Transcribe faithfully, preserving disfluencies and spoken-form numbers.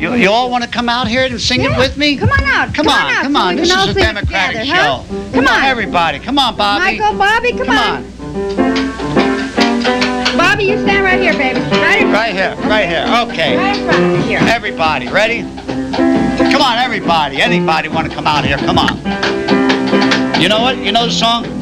You, you all want to come out here and sing Yeah. it with me? Come on out. Come, Come on, on out come so on. we This can all is a sing it democratic together, huh? show. Come on. everybody. Come on, Bobby. Michael, Bobby, come, Come on. on. Bobby, you stand right here, baby. Right in Right here, right here. Okay. Right in front of me here. Everybody, ready? Come on, everybody. Anybody want to come out here? Come on. You know what? You know the song?